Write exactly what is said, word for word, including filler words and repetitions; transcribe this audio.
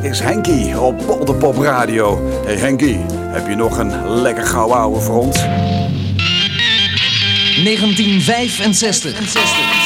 is Henkie op Polderpop Radio. Hey Henkie, heb je nog een lekker gouden ouwe voor ons? negentien vijfenzestig.